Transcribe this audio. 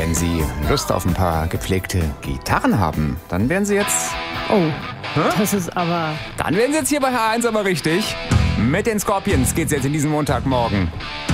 wenn Sie Lust auf ein paar gepflegte Gitarren haben, dann wären Sie jetzt... Oh, das ist aber... Dann wären Sie jetzt hier bei H1 aber richtig. Mit den Scorpions geht's jetzt in diesem Montagmorgen.